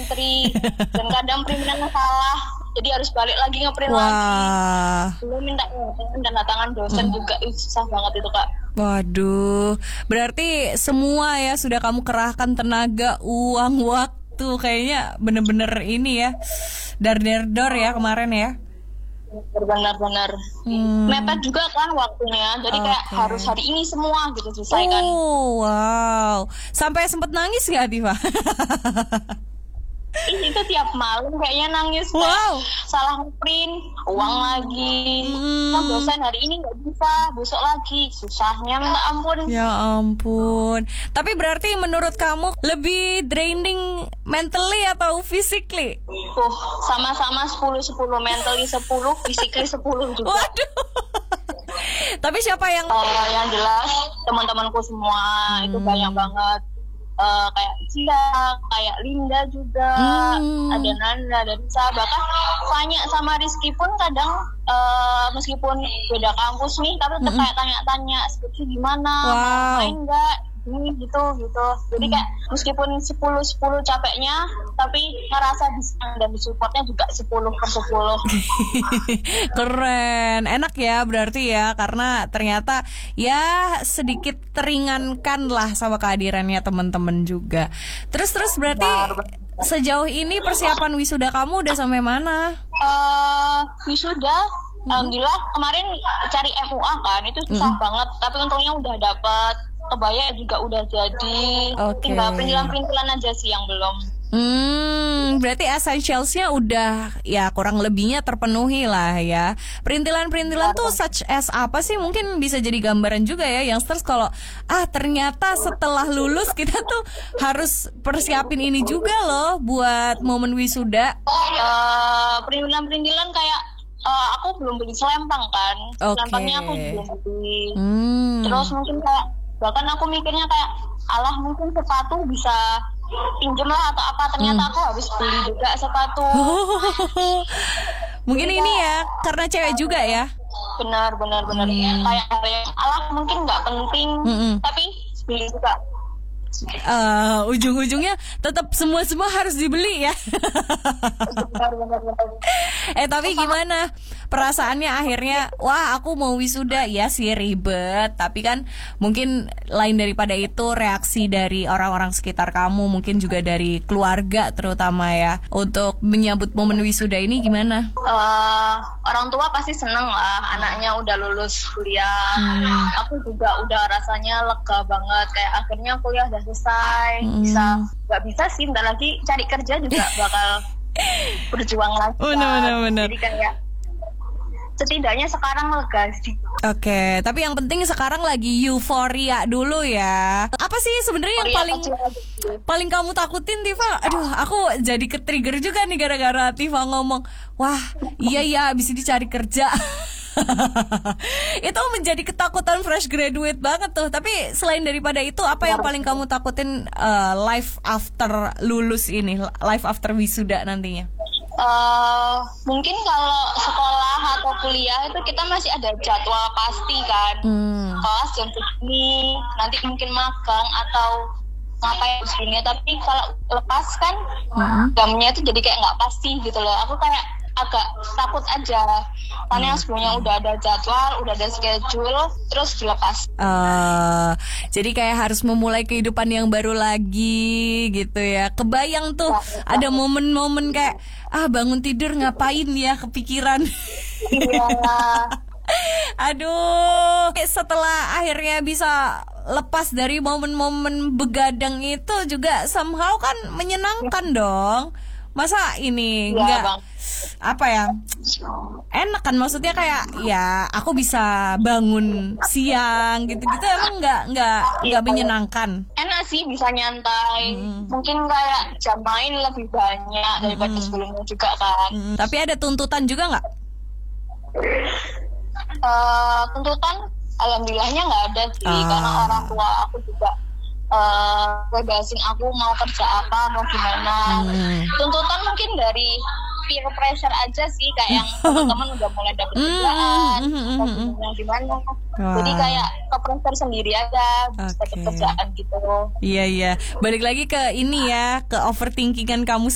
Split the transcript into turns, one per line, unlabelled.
ngantri dan kadang printannya salah, jadi harus balik lagi ngeprint lagi. Belum minta tanda tangan dosen juga, susah banget itu Kak.
Waduh, berarti semua ya sudah kamu kerahkan tenaga, uang, waktu, kayaknya bener-bener ini ya, dar ya kemarin ya.
Benar-benar mepet juga kan waktunya, jadi kayak harus hari ini semua gitu selesaikan.
Oh wow, sampai sempet nangis gak Tifa?
Itu tiap malam kayaknya nangis.
Wow.
Salah ngeprint, uang lagi. Dosen hari ini nggak bisa, besok lagi. Susahnya minta ampun.
Ya ampun. Tapi berarti menurut kamu lebih draining mentally atau physically?
Sama-sama 10-10, mentally 10, physically 10 juga.
Waduh. Tapi siapa yang?
Yang jelas teman-temanku semua itu banyak banget. Kayak Cia, kayak Linda juga, ada Nanda, ada Risa, bahkan Fanya sama Rizky pun kadang meskipun beda kampus nih, tapi tetap kayak tanya-tanya skripsi gimana, main nggak, ini gitu. Jadi kayak meskipun 10 capeknya, tapi ngerasa disayang dan disupportnya juga 10/10.
Keren, enak ya berarti ya, karena ternyata ya sedikit teringankan lah sama kehadirannya teman-teman juga. Terus berarti sejauh ini persiapan wisuda kamu udah sampai mana?
Wisuda, alhamdulillah kemarin cari MUA kan itu susah banget, tapi untungnya udah dapet. Kebaya juga udah jadi, tinggal perintilan aja sih yang belum.
Berarti essentialsnya udah ya kurang lebihnya terpenuhi lah ya. Perintilan tuh such as apa sih? Mungkin bisa jadi gambaran juga ya youngsters kalau ternyata setelah lulus kita tuh harus persiapin ini juga loh buat momen wisuda.
Perintilan kayak aku belum beli selempang kan. Selempangnya aku belum beli. Terus mungkin kayak bahkan aku mikirnya kayak mungkin sepatu bisa pinjem lah atau apa, ternyata aku harus beli juga sepatu.
Mungkin ini ya karena cewek juga ya.
Benar kayak mungkin nggak penting tapi beli juga.
Ujung-ujungnya tetap semua harus dibeli ya. Tapi gimana perasaannya akhirnya? Wah, aku mau wisuda. Ya sih ribet, tapi kan mungkin lain daripada itu reaksi dari orang-orang sekitar kamu, mungkin juga dari keluarga terutama ya, untuk menyambut momen wisuda ini gimana?
Orang tua pasti seneng lah anaknya udah lulus kuliah. Aku juga udah rasanya lega banget, kayak akhirnya kuliah udah selesai. Nggak bisa sih, bentar lagi cari kerja juga bakal berjuang lagi.
Benar.
Jadi kayak setidaknya sekarang lega sih.
Oke, tapi yang penting sekarang lagi euforia dulu ya. Apa sih sebenarnya yang paling kamu takutin, Tifa? Aduh, aku jadi ke-trigger juga nih gara-gara Tifa ngomong, wah iya ya abis ini cari kerja. Itu menjadi ketakutan fresh graduate banget tuh. Tapi selain daripada itu, apa yang paling kamu takutin life after lulus ini, life after wisuda nantinya?
Mungkin kalau sekolah atau kuliah itu kita masih ada jadwal pasti kan, kelas jam segini, nanti mungkin magang atau ngapain segini. Tapi kalau lepas kan jamnya itu jadi kayak nggak pasti gitu loh. Aku kayak agak takut aja karena yang sebelumnya udah ada jadwal, udah ada schedule, terus dilepas.
Jadi kayak harus memulai kehidupan yang baru lagi gitu ya. Kebayang tuh ada momen-momen kayak bangun tidur ngapain ya, kepikiran.
Iya.
Aduh, setelah akhirnya bisa lepas dari momen-momen begadang itu juga somehow kan menyenangkan dong. Masa ini enggak apa ya, enak kan, maksudnya kayak ya aku bisa bangun siang gitu-gitu, emang nggak menyenangkan.
Enak sih, bisa nyantai. Mungkin kayak jam main lebih banyak daripada sebelumnya juga kan.
Tapi ada tuntutan juga nggak?
Tuntutan alhamdulillahnya nggak ada sih, karena orang tua aku juga bebasin aku mau kerja apa, mau gimana. Tuntutan mungkin dari peer pressure aja sih, kayak yang teman-teman udah mulai dapet kerjaan, gimana. Jadi kayak ke pressure sendiri aja, dapet kerjaan gitu.
Iya. Balik lagi ke ini ya, ke overthinkingan kamu